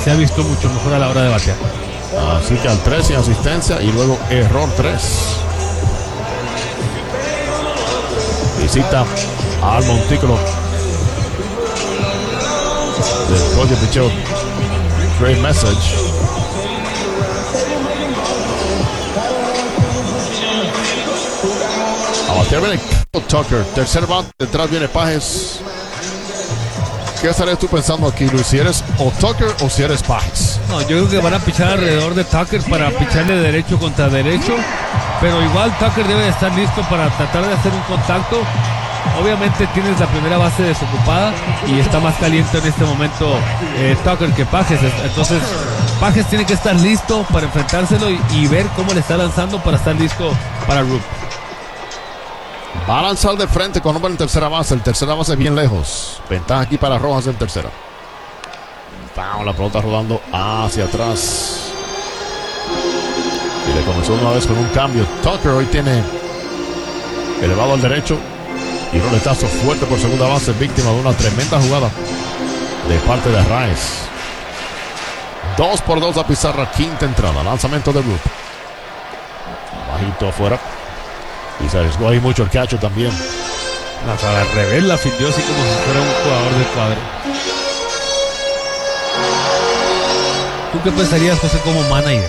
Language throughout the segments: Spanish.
se ha visto mucho mejor a la hora de batear. Así que al 3 sin asistencia y luego error 3. Visita al montículo del coach de picheo Great Message. A batear viene Tucker. Tercer bat, detrás viene Pages. ¿Qué estarías tú pensando aquí, Luis? ¿Si eres o Tucker o si eres Pages? No, yo creo que van a pichar alrededor de Tucker para picharle derecho contra derecho. Pero igual Tucker debe estar listo para tratar de hacer un contacto. Obviamente tienes la primera base desocupada y está más caliente en este momento Tucker que Pages. Entonces Pages tiene que estar listo para enfrentárselo y ver cómo le está lanzando para estar listo para Rook. Va a lanzar de frente con hombre en tercera base. El tercera base es bien lejos. Ventaja aquí para Rojas en tercera. La pelota rodando hacia atrás. Y le comenzó una vez con un cambio. Tucker hoy tiene elevado al derecho. Y un roletazo fuerte por segunda base, víctima de una tremenda jugada de parte de Arraez. 2-2 a pizarra, quinta entrada. Lanzamiento de Rook. Bajito afuera. Y se arriesgó ahí mucho el cacho también. Al revés la fildeó así como si fuera un jugador de cuadro. ¿Tú qué pensarías, José, como manager?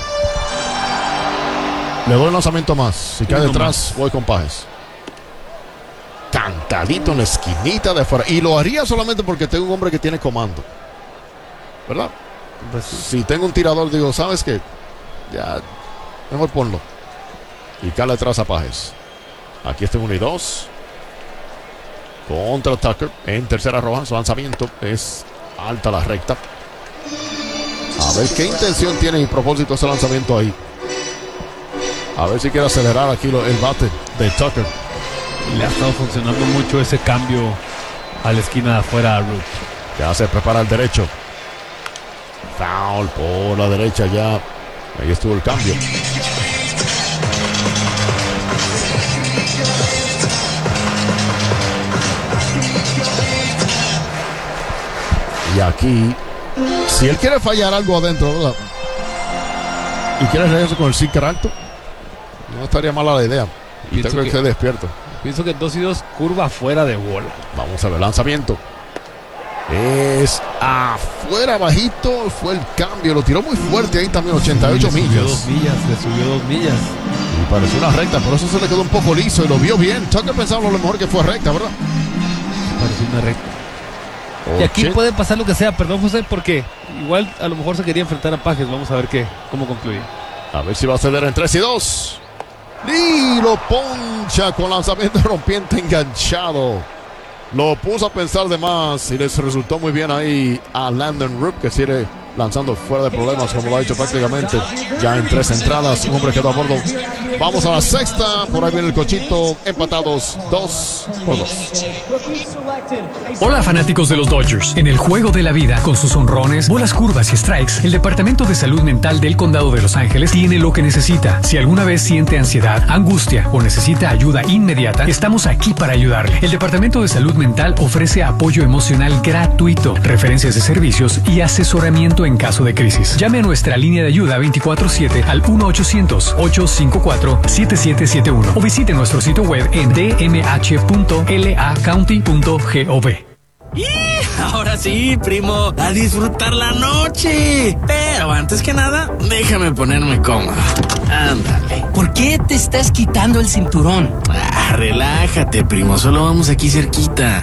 Le doy un lanzamiento más. Si cae detrás, voy con Pages. Cantadito en la esquinita de afuera. Y lo haría solamente porque tengo un hombre que tiene comando, ¿verdad? Pues, si tengo un tirador, digo, ¿sabes qué? Ya, mejor ponlo. Y cae atrás a Pages. Aquí está 1-2. Contra Tucker en tercera roja. Su lanzamiento es alta la recta. A ver qué intención tiene y propósito ese lanzamiento ahí. A ver si quiere acelerar aquí el bate de Tucker. Le ha estado funcionando mucho ese cambio a la esquina de afuera a Rook. Ya se prepara el derecho. Foul por la derecha ya. Ahí estuvo el cambio. Y aquí, si él quiere fallar algo adentro, ¿verdad? Y quiere regresar con el sinker alto, no estaría mala la idea. Y tengo que estar despierto. Pienso que 2-2, curva fuera de bola. Vamos a ver, lanzamiento. Es afuera, bajito. Fue el cambio, lo tiró muy fuerte ahí también, 88 millas. Le subió 2 millas. Y pareció una recta, por eso se le quedó un poco liso y lo vio bien. Tucker pensaba a lo mejor que fue recta, ¿verdad? Pareció una recta. Y aquí puede pasar lo que sea, perdón, José, porque igual a lo mejor se quería enfrentar a Pages. Vamos a ver cómo concluye. A ver si va a ceder en 3-2. Y lo poncha con lanzamiento rompiente enganchado. Lo puso a pensar de más y les resultó muy bien ahí a Landon Rook, que sigue lanzando fuera de problemas, como lo ha hecho prácticamente ya en 3 entradas. Un hombre quedó a bordo. Vamos a la sexta. Por ahí viene el cochito. Empatados 2-2. Hola, fanáticos de los Dodgers. En el juego de la vida, con sus honrones, bolas curvas y strikes, el Departamento de Salud Mental del Condado de Los Ángeles tiene lo que necesita. Si alguna vez siente ansiedad, angustia o necesita ayuda inmediata, estamos aquí para ayudarle. El Departamento de Salud Mental ofrece apoyo emocional gratuito, referencias de servicios y asesoramiento en caso de crisis. Llame a nuestra línea de ayuda 24/7 al 1-800-854-7771 o visite nuestro sitio web en dmh.lacounty.gov. Ahora sí, primo, a disfrutar la noche. Pero antes que nada, déjame ponerme cómodo. Ándale. ¿Por qué te estás quitando el cinturón? Relájate, primo, solo vamos aquí cerquita.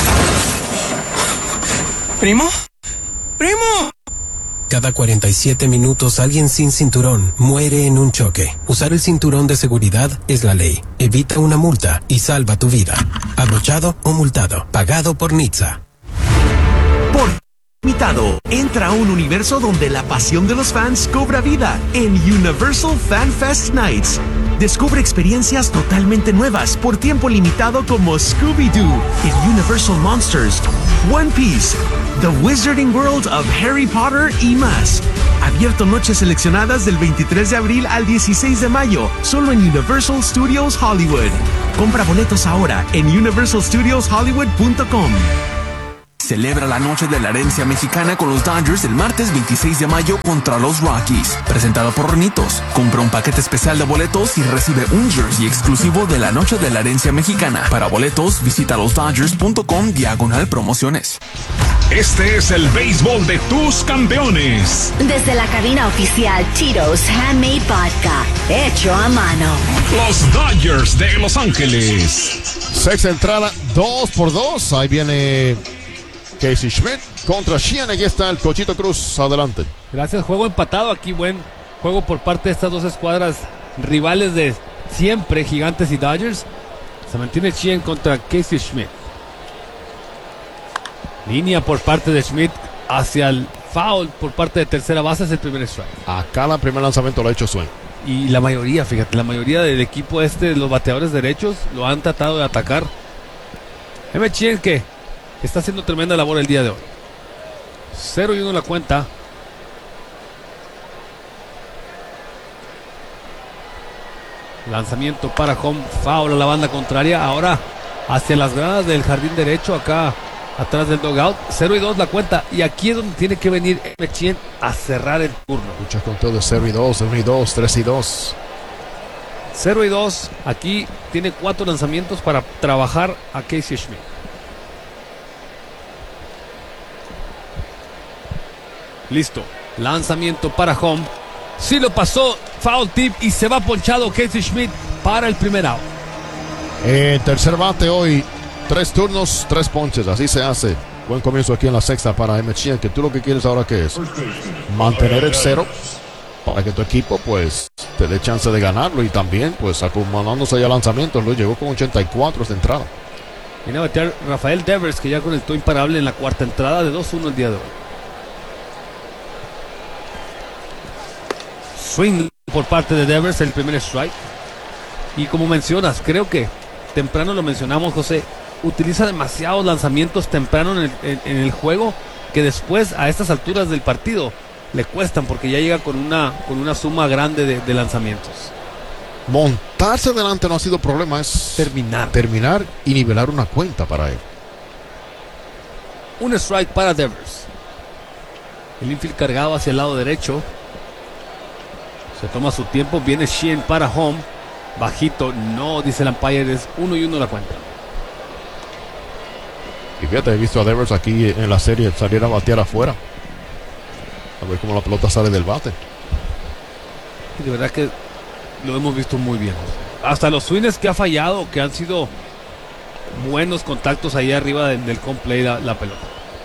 ¿Primo? ¡Primo! Cada 47 minutos alguien sin cinturón muere en un choque. Usar el cinturón de seguridad es la ley. Evita una multa y salva tu vida. Abrochado o multado. Pagado por NHTSA. Por limitado, entra a un universo donde la pasión de los fans cobra vida en Universal Fan Fest Nights. Descubre experiencias totalmente nuevas por tiempo limitado como Scooby-Doo en Universal Monsters, One Piece, The Wizarding World of Harry Potter y más. Abierto noches seleccionadas del 23 de abril al 16 de mayo, solo en Universal Studios Hollywood. Compra boletos ahora en universalstudioshollywood.com. Celebra la noche de la herencia mexicana con los Dodgers el martes 26 de mayo contra los Rockies. Presentado por Ronitos. Compra un paquete especial de boletos y recibe un jersey exclusivo de la noche de la herencia mexicana. Para boletos, visita losdodgers.com/promociones. Este es el béisbol de tus campeones. Desde la cabina oficial Tito's Handmade Vodka, hecho a mano. Los Dodgers de Los Ángeles. Sexta entrada, 2-2. Ahí viene Casey Schmidt contra Sheehan. Aquí está el Cochito Cruz. Adelante. Gracias, juego empatado aquí. Buen juego por parte de estas dos escuadras rivales de siempre, Gigantes y Dodgers. Se mantiene Sheehan contra Casey Schmidt. Línea por parte de Schmidt hacia el foul por parte de tercera base. Es el primer strike. Acá el primer lanzamiento lo ha hecho Swing. Y la mayoría, fíjate, la mayoría del equipo los bateadores derechos, lo han tratado de atacar. Sheehan que está haciendo tremenda labor el día de hoy. 0-1 la cuenta. Lanzamiento para home, foul a la banda contraria. Ahora hacia las gradas del jardín derecho, acá atrás del dugout. 0-2 la cuenta. Y aquí es donde tiene que venir Sheehan a cerrar el turno. Muchas con todo de 0-2, 1-2, 3-2. 0-2. Aquí tiene 4 lanzamientos para trabajar a Casey Schmidt. Listo. Lanzamiento para home. Sí lo pasó. Foul tip y se va ponchado Casey Schmidt para el primer out. Tercer bate hoy. 3 turnos, 3 ponches. Así se hace. Buen comienzo aquí en la sexta para Sheehan, que tú lo que quieres ahora que es mantener el 0 para que tu equipo pues te dé chance de ganarlo y también pues acomodándose ya lanzamientos. Lo llegó con 84 esta entrada. Viene a batear Rafael Devers, que ya conectó imparable en la cuarta entrada de 2-1 el día de hoy. Swing por parte de Devers, el primer strike. Y como mencionas, creo que temprano lo mencionamos, José, utiliza demasiados lanzamientos temprano en el juego que después a estas alturas del partido le cuestan porque ya llega con una suma grande de lanzamientos. Montarse adelante no ha sido problema, es terminar y nivelar una cuenta para él. Un strike para Devers. El infield cargado hacia el lado derecho. Se toma su tiempo, viene Sheehan para home. Bajito, no, dice el umpire, es 1-1 la cuenta. Y fíjate, he visto a Devers aquí en la serie salir a batear afuera. A ver cómo la pelota sale del bate. Y de verdad que lo hemos visto muy bien. Hasta los swings que ha fallado, que han sido buenos contactos ahí arriba del home play la pelota.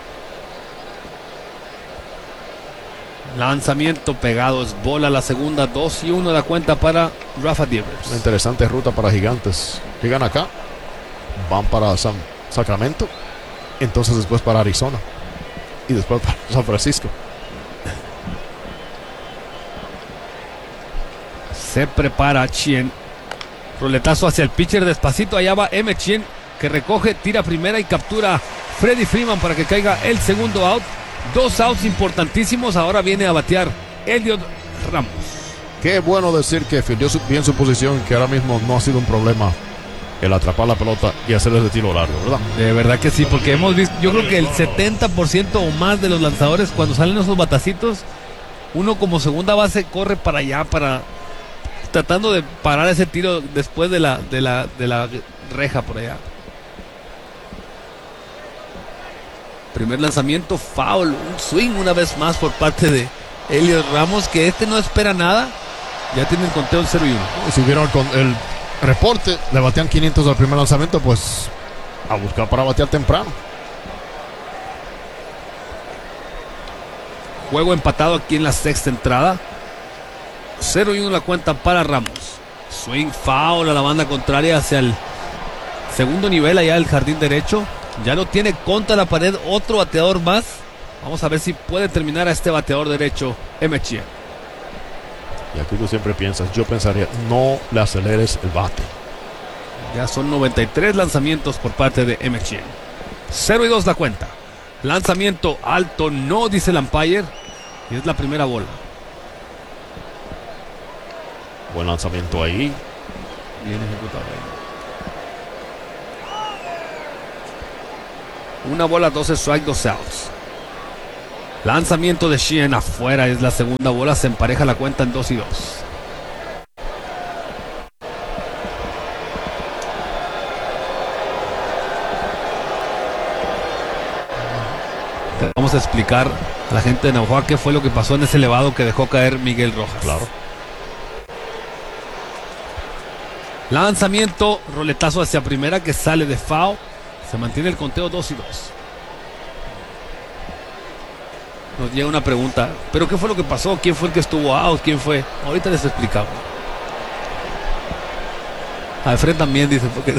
Lanzamiento pegado, es bola la segunda, 2-1 la cuenta para Rafa Devers. Una interesante ruta para Gigantes. Llegan acá, van para Sacramento, entonces después para Arizona y después para San Francisco. Se prepara Sheehan. Roletazo hacia el pitcher despacito. Allá va Sheehan, que recoge, tira primera y captura Freddie Freeman para que caiga el segundo out. 2 outs importantísimos. Ahora viene a batear Elliot Ramos. Qué bueno decir que fildeó bien su posición, que ahora mismo no ha sido un problema el atrapar la pelota y hacer ese tiro largo, ¿verdad? De verdad que sí, porque hemos visto, yo creo que el 70% o más de los lanzadores, cuando salen esos batacitos, uno como segunda base corre para allá, tratando de parar ese tiro después de la reja por allá. Primer lanzamiento, foul, un swing una vez más por parte de Elliot Ramos, que no espera nada. Ya tiene el conteo en 0-1. Si vieron el reporte, le batean 500 al primer lanzamiento, pues a buscar para batear temprano. Juego empatado aquí en la sexta entrada. 0-1 la cuenta para Ramos. Swing, foul a la banda contraria hacia el segundo nivel allá del jardín derecho. Ya lo tiene contra la pared otro bateador más. Vamos a ver si puede terminar a este bateador derecho, Sheehan. Y aquí tú siempre piensas, yo pensaría, no le aceleres el bate. Ya son 93 lanzamientos por parte de Sheehan. 0-2 la cuenta. Lanzamiento alto, no, dice el umpire. Y es la primera bola. Buen lanzamiento ahí. Bien ejecutado ahí. Una bola, 2 strikes, 2 outs. Lanzamiento de Sheehan afuera, es la segunda bola, se empareja la cuenta en 2-2. Vamos a explicar a la gente de Navajo qué fue lo que pasó en ese elevado que dejó caer Miguel Rojas. Claro. Lanzamiento, roletazo hacia primera que sale de foul. Se mantiene el conteo 2-2. Nos llega una pregunta, ¿pero qué fue lo que pasó? ¿Quién fue el que estuvo out? ¿Quién fue? Ahorita les explicamos. Alfred también dice porque...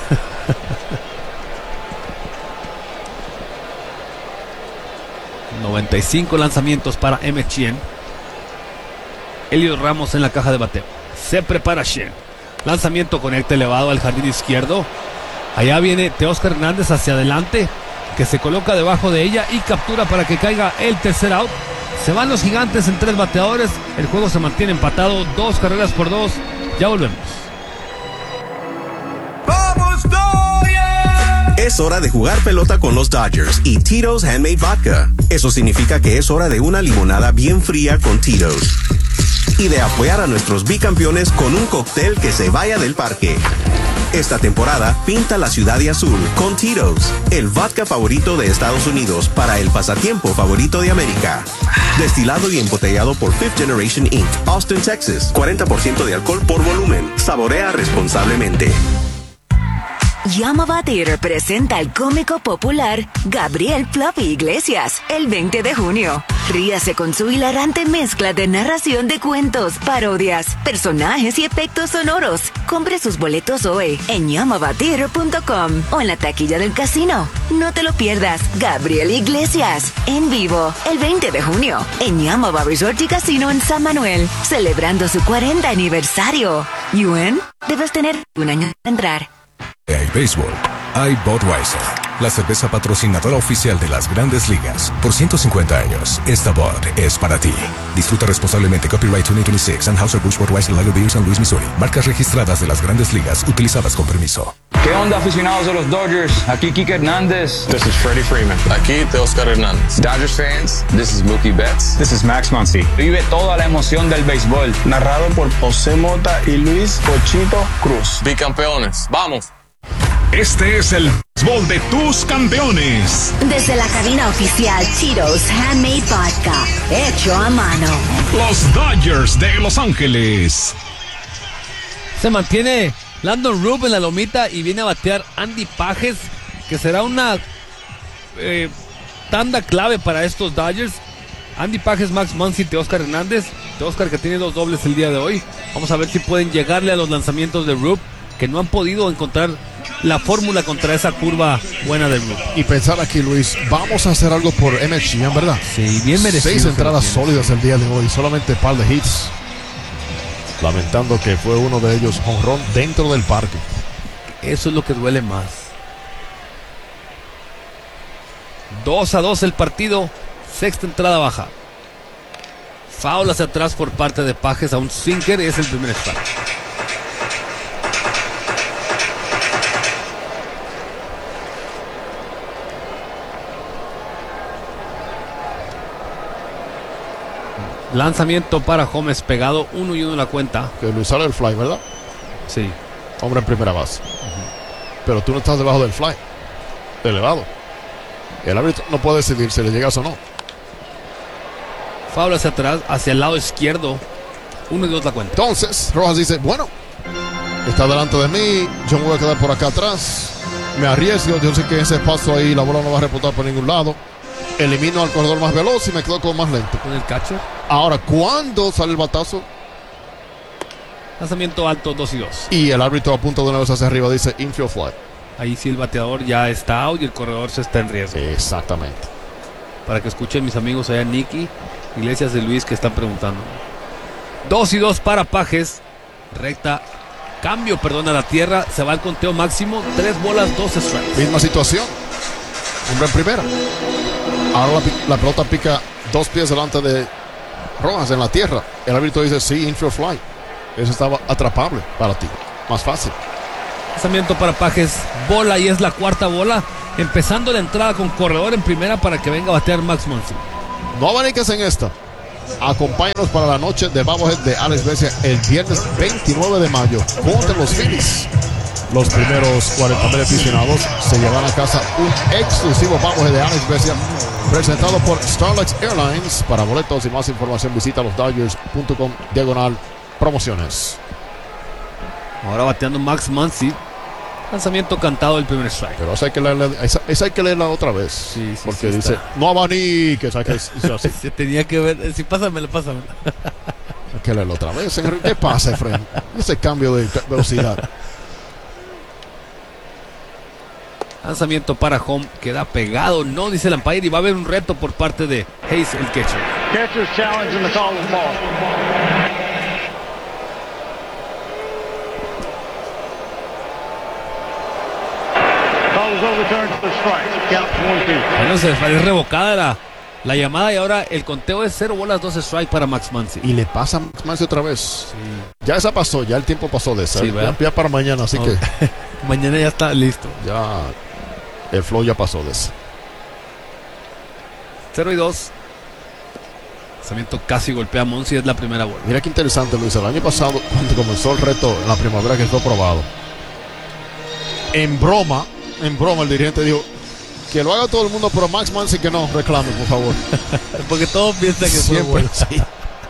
95 lanzamientos para Emmett Sheehan. Elliot Ramos en la caja de bateo. Se prepara Sheehan. Lanzamiento, conecta elevado al jardín izquierdo. Allá viene Teóscar Hernández hacia adelante, que se coloca debajo de ella y captura para que caiga el tercer out. Se van los Gigantes en 3 bateadores. El juego se mantiene empatado, 2 carreras por 2. Ya volvemos. ¡Vamos, Dodgers! Es hora de jugar pelota con los Dodgers y Tito's Handmade Vodka. Eso significa que es hora de una limonada bien fría con Tito's. Y de apoyar a nuestros bicampeones con un cóctel que se vaya del parque. Esta temporada, pinta la ciudad de azul con Tito's, el vodka favorito de Estados Unidos para el pasatiempo favorito de América. Destilado y embotellado por Fifth Generation Inc., Austin, Texas. 40% de alcohol por volumen. Saborea responsablemente. Yamava Theater presenta al cómico popular Gabriel Fluffy Iglesias el 20 de junio. Ríase con su hilarante mezcla de narración de cuentos, parodias, personajes y efectos sonoros. Compre sus boletos hoy en yamavatheater.com o en la taquilla del casino. No te lo pierdas. Gabriel Iglesias en vivo el 20 de junio en Yamava Resort y Casino en San Manuel, celebrando su 40 aniversario. ¿Yuen? Debes tener un año para entrar. Hay béisbol, hay Budweiser, la cerveza patrocinadora oficial de las Grandes Ligas. Por 150 años, esta Bud es para ti. Disfruta responsablemente. Copyright 2026, Anheuser-Busch Budweiser Lager Beer, San Luis, Missouri. Marcas registradas de las Grandes Ligas, utilizadas con permiso. ¿Qué onda, aficionados de los Dodgers? Aquí Kike Hernández. This is Freddie Freeman. Aquí Teóscar Hernández. Dodgers fans, this is Mookie Betts. This is Max Muncy. Vive toda la emoción del béisbol. Narrado por José Mota y Luis Cochito Cruz. Bicampeones, ¡vamos! Este es el béisbol de tus campeones. Desde la cabina oficial Tito's Handmade Vodka, hecho a mano. Los Dodgers de Los Ángeles. Se mantiene Landon Roof en la lomita y viene a batear Andy Pages, que será una tanda clave para estos Dodgers. Andy Pages, Max Muncy, Teóscar Hernández. Teóscar, que tiene 2 dobles el día de hoy. Vamos a ver si pueden llegarle a los lanzamientos de Roof, que no han podido encontrar la fórmula contra esa curva buena del Roof. Y pensar aquí, Luis, vamos a hacer algo por Emmett Sheehan, ¿verdad? Sí, bien merecido. 6 entradas sólidas el día de hoy, solamente un par de hits. Lamentando que fue uno de ellos jonrón dentro del parque. Eso es lo que duele más. 2-2 el partido, 6ª entrada baja. Foul hacia atrás por parte de Pages a un sinker, es el primer strike. Lanzamiento para Gómez pegado, 1-1 la cuenta. Que Luis sale el fly, ¿verdad? Sí. Hombre en primera base. Pero tú no estás debajo del fly, elevado. El árbitro no puede decidir si le llegas o no. Foul hacia atrás, hacia el lado izquierdo. 1-2 la cuenta. Entonces Rojas dice, bueno, está delante de mí, yo me voy a quedar por acá atrás. Me arriesgo, yo sé que ese paso ahí la bola no va a rebotar por ningún lado. Elimino al corredor más veloz y me quedo con más lento. Con el catcher. Ahora, ¿cuándo sale el batazo? Lanzamiento alto, 2-2. Y el árbitro apunta de una vez hacia arriba, dice infield fly. Ahí sí el bateador ya está out y el corredor se está en riesgo. Exactamente. Para que escuchen mis amigos allá, Nicky, Iglesias de Luis, que están preguntando. 2-2 para Pages. Recta. Cambio, a la tierra. Se va al conteo máximo. 3 bolas, 2 strikes. Misma situación. Hombre en primera. Ahora la pelota pica 2 pies delante de Rojas en la tierra. El árbitro dice sí, infield fly. Eso estaba atrapable para ti. Más fácil. Lanzamiento para Pages. Bola y es la 4ª bola. empezando la entrada con corredor en primera para que venga a batear Max Muncy. No abaniques en esta. Acompáñanos para la noche de Bobblehead de Alex Vesia el viernes 29 de mayo contra los Phillies. Los primeros 40,000 aficionados se llevan a casa un exclusivo Bobblehead de Alex Vesia presentado por Starlux Airlines. Para boletos y más información visita losdodgers.com/promociones. Ahora bateando Max Muncy. Lanzamiento cantado del primer strike. Pero esa hay que leerla otra vez. Sí, porque sí dice, está. no abaniques. Se tenía que ver. Si pásamela. Hay que leerla otra vez. ¿Qué pasa, Efraín? Ese cambio de velocidad. Lanzamiento para home. Queda pegado. No, dice el umpire. Y va a haber un reto por parte de Hayes, el catcher. Catcher's challenge and the call is ball. Bueno, se fue revocada la llamada y ahora el conteo es 0 bolas, 2 strike para Max Muncy. Y le pasa a Max Muncy otra vez. Sí. Ya esa pasó, ya el tiempo pasó de esa. Sí, ya para mañana, así que mañana ya está listo. Ya el flow ya pasó de esa. 0-2. Lanzamiento casi golpea a Muncy, es la primera bola. Mira qué interesante, Luis. El año pasado, cuando comenzó el reto en la primavera que fue probado, en broma, el dirigente dijo que lo haga todo el mundo, pero Max Muncy que no reclame, por favor. Porque todos piensan que siempre fue bueno. sí.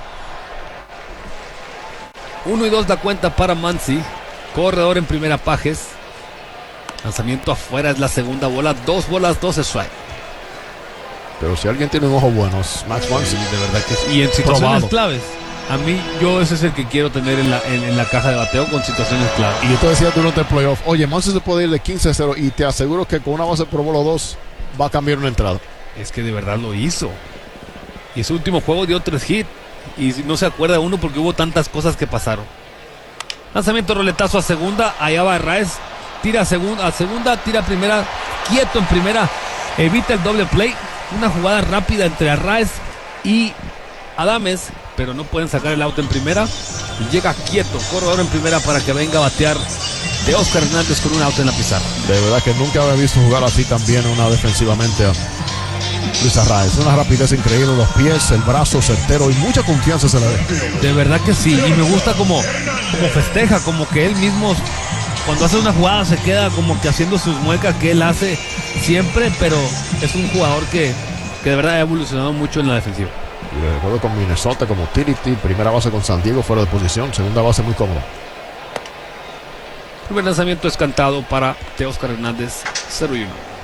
1-2 la cuenta para Muncy. Corredor en primera, Pajes. Lanzamiento afuera, es la segunda bola. 2 bolas, 2 strike. Pero si alguien tiene un ojo bueno, es Max Muncy. De verdad que sí. Y en situaciones claves. A mí, ese es el que quiero tener en la caja de bateo con situaciones claves. Y yo te decía durante el playoff, oye, Muncy se puede ir de 15-0 y te aseguro que con una base por bola 2 va a cambiar una entrada. Es que de verdad lo hizo. Y ese último juego dio 3 hits. Y no se acuerda uno porque hubo tantas cosas que pasaron. Lanzamiento roletazo a segunda. Allá va Arraez. Tira a segunda, tira a primera. Quieto en primera. Evita el doble play. Una jugada rápida entre Arraez y Adames, pero no pueden sacar el out en primera. Y llega quieto, corredor en primera para que venga a batear Teóscar Hernández con un out en la pizarra. De verdad que nunca había visto jugar así también una defensivamente a Luis Arraez. Una rapidez increíble, los pies, el brazo certero y mucha confianza se le ve. De verdad que sí, y me gusta como festeja, como que él mismo cuando hace una jugada se queda como que haciendo sus muecas que él hace siempre, pero es un jugador que de verdad ha evolucionado mucho en la defensiva. Y lo recuerdo con Minnesota como utility, primera base con San Diego fuera de posición, segunda base muy cómoda. El primer lanzamiento es cantado para Teóscar Hernández, 0-1.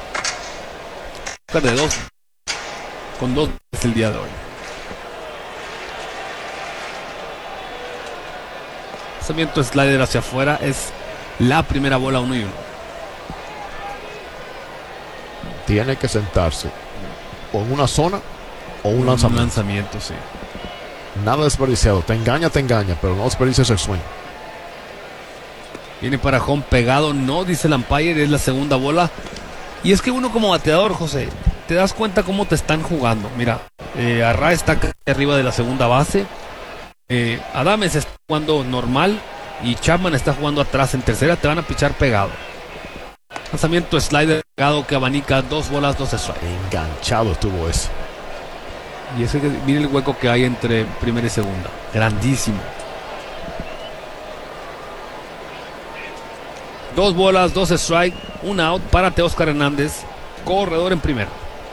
De 2 con 2 es el día de hoy. Lanzamiento slider hacia afuera, es la primera bola, 1-1. Tiene que sentarse o en una zona o un lanzamiento. Un lanzamiento, sí. Nada desperdiciado. Te engaña, pero no desperdicies el swing. Viene para home pegado, no, dice el umpire, es la segunda bola. Y es que uno como bateador, José, te das cuenta cómo te están jugando. Mira, Arraez está arriba de la segunda base. Adames está jugando normal y Chapman está jugando atrás en tercera. Te van a pichar pegado. Lanzamiento slider pegado que abanica, 2 bolas, 2 strikes. Enganchado estuvo ese. Y ese, mira el hueco que hay entre primera y segunda. Grandísimo. 2 bolas, 2 strikes, 1 out para Teóscar Hernández. Corredor en primera.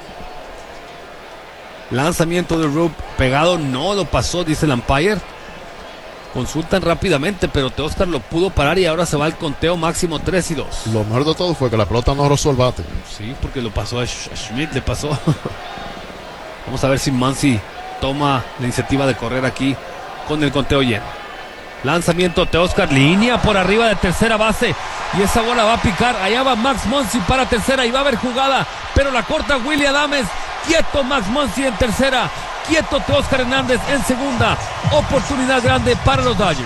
Lanzamiento de Rupp pegado, no lo pasó, dice el umpire. Consultan rápidamente, pero Teóscar lo pudo parar y ahora se va al conteo máximo 3-2. Lo mejor de todo fue que la pelota no rozó el bate. Sí, porque lo pasó a Schmidt, le pasó. Vamos a ver si Muncy toma la iniciativa de correr aquí con el conteo lleno. Lanzamiento Teóscar, línea por arriba de tercera base y esa bola va a picar. Allá va Max Muncy para tercera y va a haber jugada, pero la corta Willy Adames. Quieto Max Muncy en tercera, quieto Teóscar Hernández en segunda. Oportunidad grande para los Dodgers.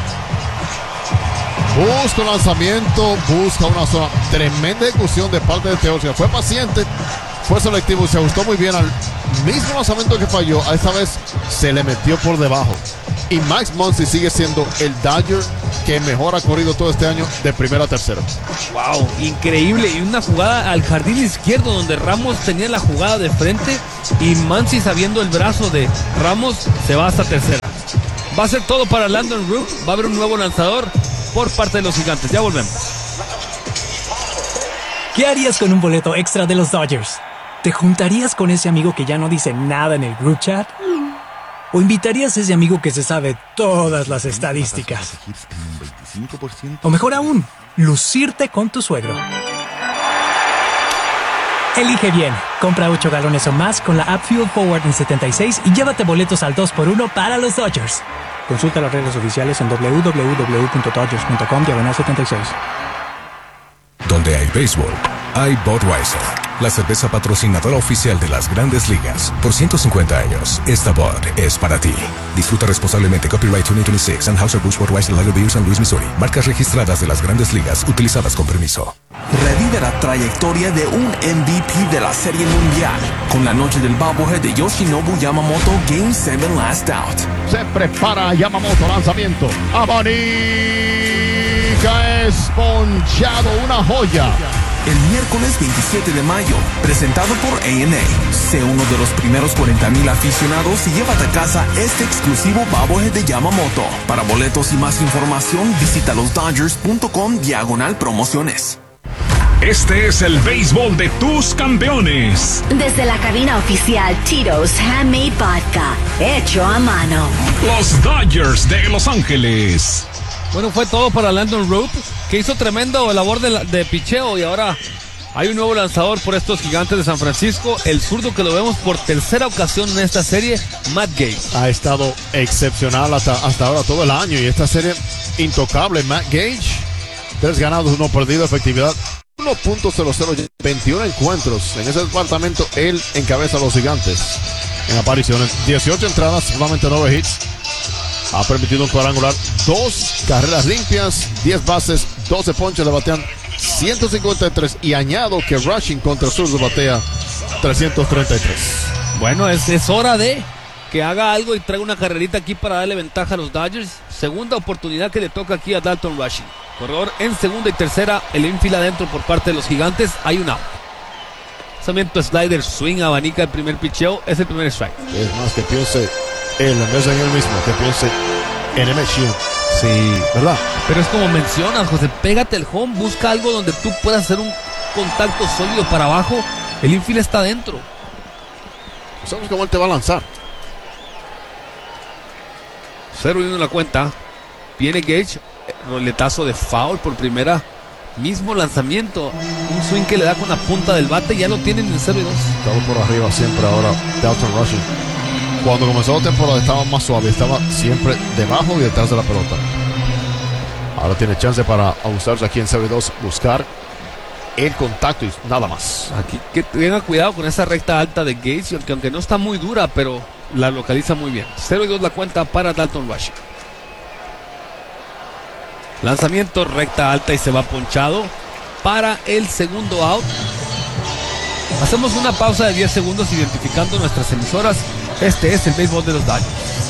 Busca un lanzamiento, busca una zona. Tremenda ejecución de parte de Teóscar. Fue paciente, fue selectivo y se ajustó muy bien al mismo lanzamiento que falló. A esta vez se le metió por debajo. Y Max Muncy sigue siendo el Dodger que mejor ha corrido todo este año de primera a tercera. Wow, increíble. Y una jugada al jardín izquierdo donde Ramos tenía la jugada de frente y Muncy, sabiendo el brazo de Ramos, se va hasta tercera. Va a ser todo para Landon Rook. Va a haber un nuevo lanzador por parte de los Gigantes. Ya volvemos. ¿Qué harías con un boleto extra de los Dodgers? ¿Te juntarías con ese amigo que ya no dice nada en el group chat? ¿O invitarías a ese amigo que se sabe todas las estadísticas? O mejor aún, lucirte con tu suegro. Elige bien. Compra 8 galones o más con la app Fuel Forward en 76 y llévate boletos al 2x1 para los Dodgers. Consulta las reglas oficiales en www.dodgers.com/76. Donde hay béisbol, hay Budweiser, la cerveza patrocinadora oficial de las Grandes Ligas. Por 150 años, esta Bud es para ti. Disfruta responsablemente. Copyright 2026, Anheuser-Busch Budweiser Lager Beer, San Luis, Missouri. Marcas registradas de las Grandes Ligas, utilizadas con permiso. Revive la trayectoria de un MVP de la Serie Mundial con la noche del bobblehead de Yoshinobu Yamamoto Game 7 Last Out. Se prepara Yamamoto, lanzamiento. Abanica, es ponchado, una joya. El miércoles 27 de mayo, presentado por A&A. Sé uno de los primeros 40,000 aficionados y llévate a casa este exclusivo bobblehead de Yamamoto. Para boletos y más información, visita losdodgers.com/promociones. Este es el béisbol de tus campeones. Desde la cabina oficial Tito's Handmade Vodka, hecho a mano. Los Dodgers de Los Ángeles. Bueno, fue todo para Landon Rook, que hizo tremendo labor de picheo, y ahora hay un nuevo lanzador por estos Gigantes de San Francisco, el zurdo que lo vemos por tercera ocasión en esta serie, Matt Gage. Ha estado excepcional hasta ahora todo el año, y esta serie intocable. Matt Gage, 3 ganados, 1 perdido, efectividad 1.00, 21 encuentros. En ese departamento él encabeza a los Gigantes en apariciones, 18 entradas, solamente 9 hits. Ha permitido un cuadrangular, 2 carreras limpias, 10 bases, 12 ponches, le batean 153, y añado que rushing contra zurdo batea 333. Bueno, es hora de que haga algo y traiga una carrerita aquí para darle ventaja a los Dodgers. Segunda oportunidad que le toca aquí a Dalton Rushing. Corredor en segunda y tercera, el infield adentro por parte de los Gigantes. Hay un out. Lanzamiento, slider, swing, abanica el primer picheo, es el primer strike. Es más que piense él, en vez de en él mismo, que piense en MSU. Sí, ¿verdad? Pero es como mencionas, José, pégate el home, busca algo donde tú puedas hacer un contacto sólido para abajo. El infield está adentro. Sabemos cómo él te va a lanzar. 0-1 en la cuenta. Viene Gage, roletazo de foul por primera. Mismo lanzamiento, un swing que le da con la punta del bate, ya lo tienen en 0-2. Estaba por arriba siempre ahora Dalton Rushing. Cuando comenzó la temporada estaba más suave, estaba siempre debajo y detrás de la pelota. Ahora tiene chance para ajustarse aquí en 0-2, buscar el contacto y nada más. Aquí que tenga cuidado con esa recta alta de Gage, aunque no está muy dura, pero la localiza muy bien. 0-2 la cuenta para Dalton Rushing. Lanzamiento, recta alta y se va ponchado para el segundo out. Hacemos una pausa de 10 segundos identificando nuestras emisoras. Este es el béisbol de los Dodgers.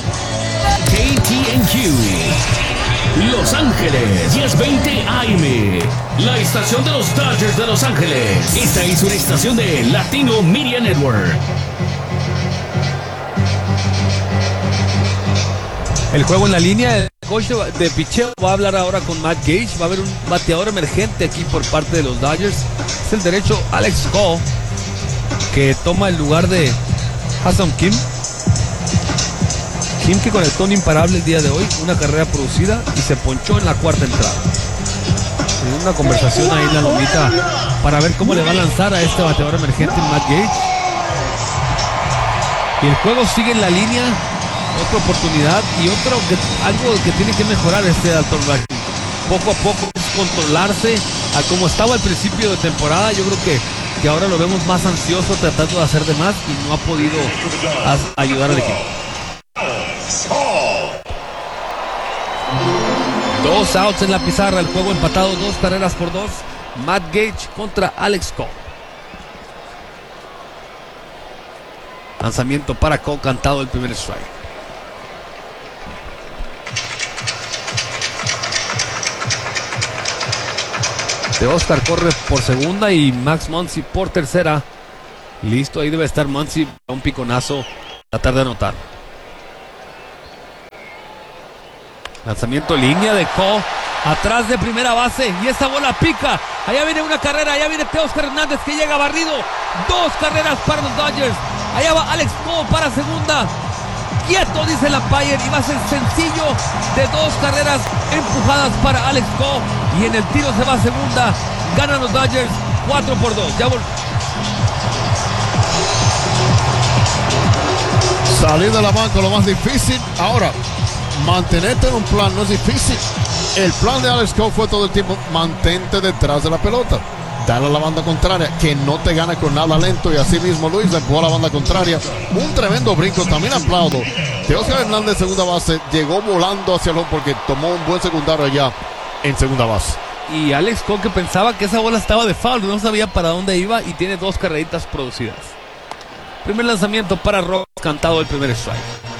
KTNQ Los Ángeles 1020 AM, la estación de los Dodgers de Los Ángeles. Esta es una estación de Latino Media Network. El juego en la línea, el coach de picheo va a hablar ahora con Matt Gage. Va a haber un bateador emergente aquí por parte de los Dodgers. Es el derecho Alex Cole, que toma el lugar de Ha-Seong Kim. Kim, que conectó un imparable el día de hoy, una carrera producida y se ponchó en la cuarta entrada. Hay una conversación ahí en la lomita para ver cómo le va a lanzar a este bateador emergente Matt Gage. Y el juego sigue en la línea. Otra oportunidad y algo que tiene que mejorar este Dalton Rushing. Poco a poco es controlarse a como estaba al principio de temporada. Yo creo que ahora lo vemos más ansioso, tratando de hacer de más, y no ha podido ayudar al equipo. 2 outs en la pizarra, el juego empatado 2 carreras por 2. Matt Gage contra Alex Cole. Lanzamiento para Cole, cantado el primer strike. De Oscar corre por segunda y Max Muncy por tercera. Listo, ahí debe estar Muncy. Un piconazo. Tratar de anotar. Lanzamiento línea de Cole. Atrás de primera base. Y esa bola pica. Allá viene una carrera. Allá viene Teóscar Hernández que llega barrido. 2 carreras para los Dodgers. Allá va Alex Cole para segunda. Quieto, dice el umpire, y va a ser sencillo de 2 carreras empujadas para Alex Cole. Y en el tiro se va a segunda. Ganan los Dodgers 4-2. Ya salir de la banca lo más difícil. Ahora, mantenerte en un plan no es difícil. El plan de Alex Cole fue todo el tiempo: mantente detrás de la pelota, dale a la banda contraria, que no te gane con nada lento. Y así mismo Luis le empujó a la banda contraria. Un tremendo brinco, también aplaudo. Teóscar Hernández, segunda base, llegó volando hacia el home porque tomó un buen secundario allá en segunda base. Y Alex Cole, que pensaba que esa bola estaba de foul, no sabía para dónde iba, y tiene 2 carreritas producidas. Primer lanzamiento para Rojas, cantado el primer strike.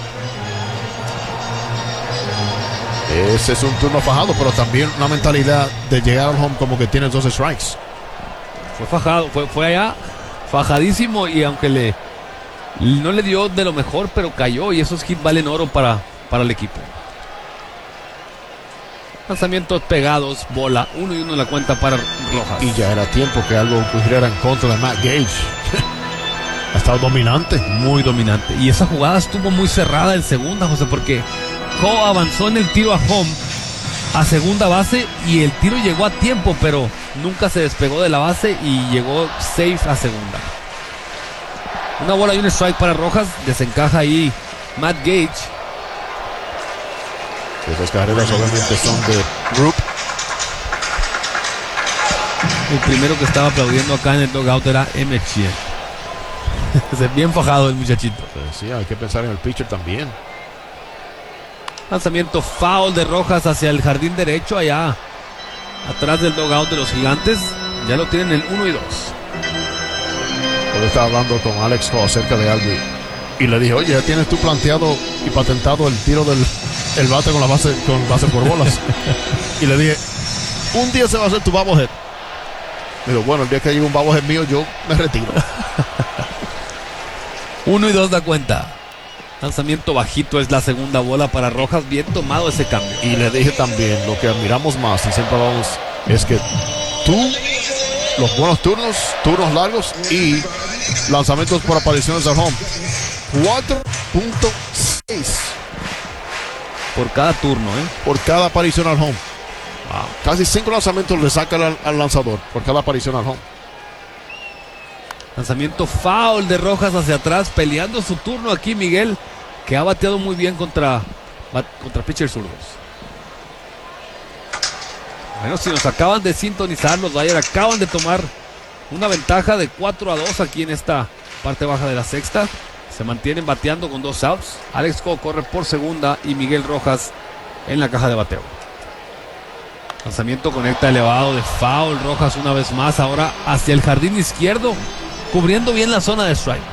Ese es un turno fajado, pero también una mentalidad de llegar al home como que tienes 2 strikes. Fue fajado, fue allá fajadísimo, y aunque no le dio de lo mejor, pero cayó, y esos hits valen oro para el equipo. Lanzamientos pegados, bola, 1-1 en la cuenta para Rojas. Y ya era tiempo que algo ocurriera en contra de Matt Gage. Ha estado dominante. Muy dominante. Y esa jugada estuvo muy cerrada en segunda, José, porque Cole avanzó en el tiro a home, a segunda base, y el tiro llegó a tiempo, pero nunca se despegó de la base y llegó safe a segunda. Una bola y un strike para Rojas. Desencaja ahí Matt Gage. Esas carreras obviamente son de Group. El primero que estaba aplaudiendo acá en el dugout era Emmett. Bien fajado el muchachito. Sí, hay que pensar en el pitcher también. Lanzamiento foul de Rojas hacia el jardín derecho, allá atrás del dugout de los Gigantes. Ya lo tienen el 1-2. Yo estaba hablando con Alex Cole acerca de algo y le dije: oye, ya tienes tú planteado y patentado el tiro del bate con base por bolas. Y le dije: un día se va a hacer tu bobblehead. Me dijo: bueno, el día que llegue un bobblehead mío, yo me retiro. 1-2 da cuenta. Lanzamiento bajito, es la segunda bola para Rojas. Bien tomado ese cambio. Y le dije también, lo que admiramos más y siempre hablamos, es que tú, los buenos turnos largos y lanzamientos por apariciones al home, 4.6 por cada turno, por cada aparición al home. Wow. Casi 5 lanzamientos le saca al lanzador por cada aparición al home. Lanzamiento foul de Rojas hacia atrás, peleando su turno aquí Miguel, que ha bateado muy bien contra pitchers zurdos. Bueno, si nos acaban de sintonizar, los Dodgers acaban de tomar una ventaja de 4-2 aquí en esta parte baja de la sexta. Se mantienen bateando con 2 outs. Alex Cole corre por segunda y Miguel Rojas en la caja de bateo. Lanzamiento conecta elevado de foul. Rojas una vez más, ahora hacia el jardín izquierdo, cubriendo bien la zona de strike.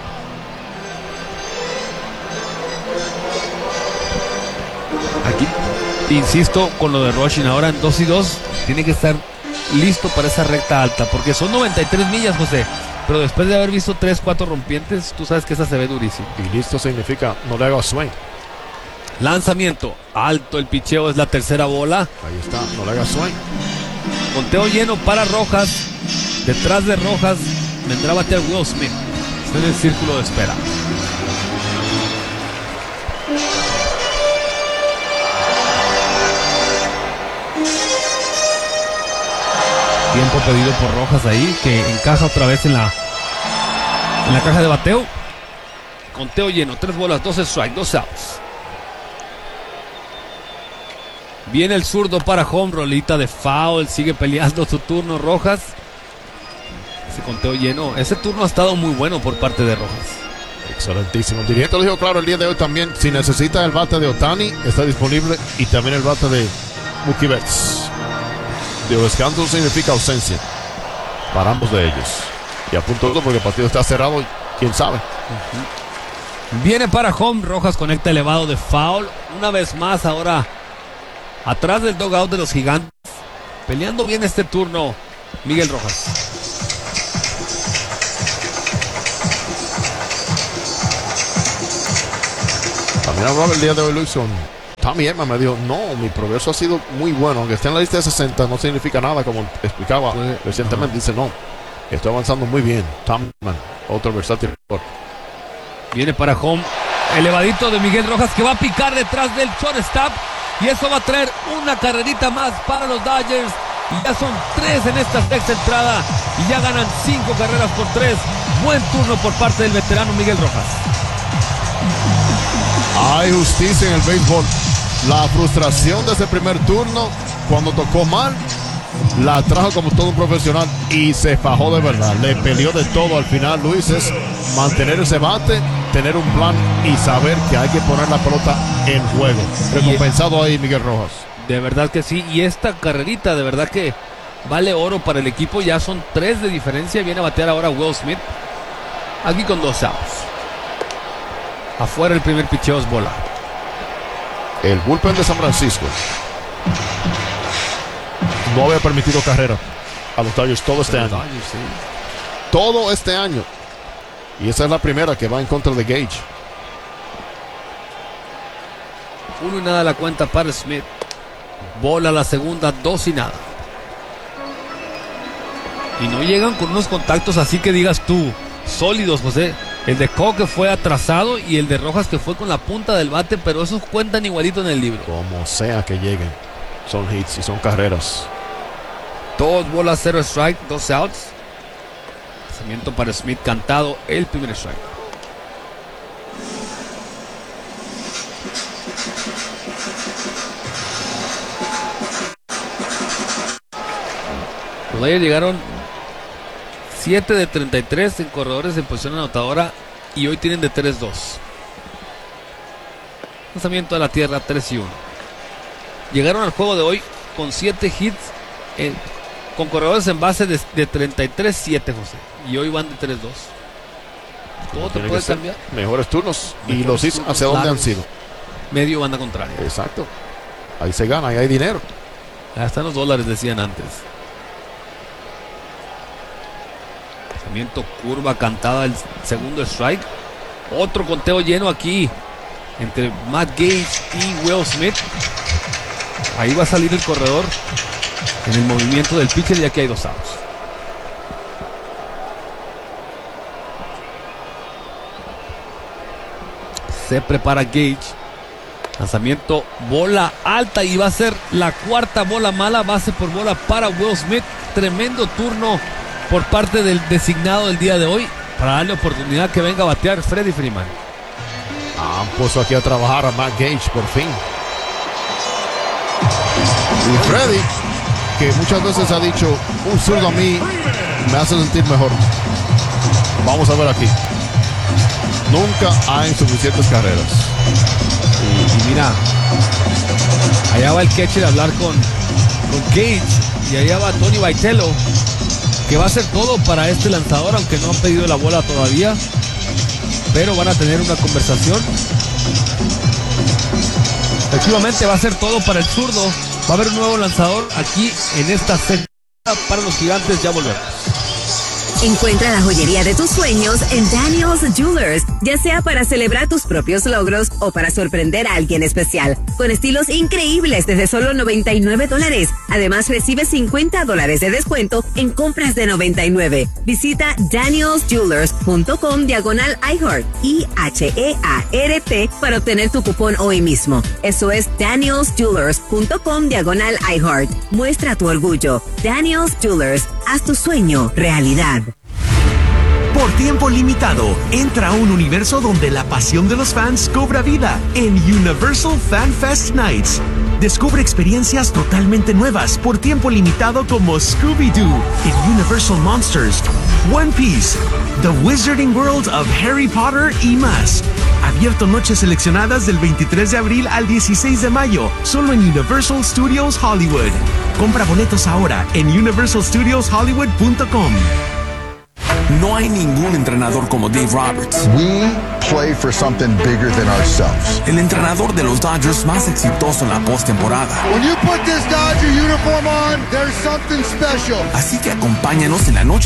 Aquí insisto con lo de Rushing, ahora en 2-2 tiene que estar listo para esa recta alta, porque son 93 millas, José, pero después de haber visto 3-4 rompientes, tú sabes que esa se ve durísima. Y listo significa no le haga swing. Lanzamiento alto, el picheo, es la tercera bola. Ahí está, no le haga swing. Conteo lleno para Rojas. Detrás de Rojas vendrá a batear Will Smith. Está en el círculo de espera. Tiempo pedido por Rojas ahí, que encaja otra vez en la caja de bateo. Conteo lleno, 3 bolas, 2 strikes, 2 outs. Viene el zurdo para home, rolita de foul, sigue peleando su turno Rojas. Ese conteo lleno, ese turno ha estado muy bueno por parte de Rojas. Excelentísimo. El dirigente lo dijo claro el día de hoy también. Si necesita el bate de Ohtani, está disponible, y también el bate de Mookie Betts. De descanso significa ausencia para ambos de ellos. Y a punto porque el partido está cerrado, quién sabe. Viene para home, Rojas conecta elevado de foul. Una vez más, ahora atrás del dugout de los Gigantes. Peleando bien este turno Miguel Rojas. También hablaba el día de hoy Luis con Tommy Emma. Me dijo, no, mi progreso ha sido muy bueno. Aunque esté en la lista de 60 no significa nada, como explicaba recientemente. Dice, no, estoy avanzando muy bien. Tommy Emma, otro versátil. Viene para home. Elevadito de Miguel Rojas que va a picar detrás del shortstop. Y eso va a traer una carrerita más para los Dodgers. Y ya son 3 en esta sexta entrada. Y ya ganan 5 carreras por 3. Buen turno por parte del veterano Miguel Rojas. Hay justicia en el béisbol. La frustración de ese primer turno, cuando tocó mal, la trajo como todo un profesional y se fajó de verdad. Le peleó de todo al final. Luis, es mantener ese bate, tener un plan y saber que hay que poner la pelota en juego. Recompensado ahí Miguel Rojas. De verdad que sí. Y esta carrerita de verdad que vale oro para el equipo. Ya son 3 de diferencia. Viene a batear ahora Will Smith. Aquí con 2 outs. Afuera el primer picheo es bola. El bullpen de San Francisco no había permitido carrera a los Dodgers todo este año. Todo este año. Y esa es la primera que va en contra de Gage. 1-0 la cuenta para Smith. Bola la segunda, 2-0. Y no llegan con unos contactos así que digas tú, sólidos, José. El de Coque fue atrasado y el de Rojas que fue con la punta del bate, pero esos cuentan igualito en el libro. Como sea que lleguen, son hits y son carreras. 2 bolas, 0 strike, 2 outs. Lanzamiento para Smith cantado, el primer strike. Los Dodgers llegaron 7 de 33 en corredores en posición anotadora y hoy tienen de 3-2. Lanzamiento a la tierra, 3-1. Llegaron al juego de hoy con 7 hits con corredores en base de 33-7, José. Y hoy van de 3-2. Todo te puede cambiar. Mejores turnos. Y los hits hacia dónde han sido. Medio banda contraria. Exacto. Ahí se gana, ahí hay dinero. Ahí están los dólares, decían antes. Curva cantada, el segundo strike. Otro conteo lleno aquí entre Matt Gage y Will Smith. Ahí va a salir el corredor en el movimiento del pitcher y aquí hay 2 outs. Se prepara Gage. Lanzamiento, bola alta y va a ser la cuarta bola mala, base por bola para Will Smith. Tremendo turno por parte del designado del día de hoy para darle oportunidad que venga a batear Freddie Freeman. Han puesto aquí a trabajar a Matt Gage por fin. Y Freddie, que muchas veces ha dicho, un zurdo a mí me hace sentir mejor. Vamos a ver aquí. Nunca hay suficientes carreras. Y mira, allá va el catcher a hablar con Gage y allá va Tony Vitello, que va a hacer todo para este lanzador, aunque no han pedido la bola todavía, pero van a tener una conversación. Efectivamente va a ser todo para el zurdo. Va a haber un nuevo lanzador aquí en esta sexta para los Gigantes. Ya volvemos. Encuentra la joyería de tus sueños en Daniel's Jewelers, ya sea para celebrar tus propios logros o para sorprender a alguien especial, con estilos increíbles desde solo $99. Además, recibe $50 de descuento en compras de $99. Visita danielsjewelers.com/iHeart, IHEART, para obtener tu cupón hoy mismo. Eso es danielsjewelers.com/iHeart. Muestra tu orgullo. Daniel's Jewelers, haz tu sueño realidad. Por tiempo limitado, entra a un universo donde la pasión de los fans cobra vida en Universal Fan Fest Nights. Descubre experiencias totalmente nuevas por tiempo limitado como Scooby-Doo en Universal Monsters, One Piece, The Wizarding World of Harry Potter y más. Abierto noches seleccionadas del 23 de abril al 16 de mayo, solo en Universal Studios Hollywood. Compra boletos ahora en universalstudioshollywood.com. No hay ningún entrenador como Dave Roberts. We play for something bigger than ourselves. El entrenador de los Dodgers más exitoso en la postemporada. When you put this Dodger uniform on, there's something special. Así que acompáñanos en la noche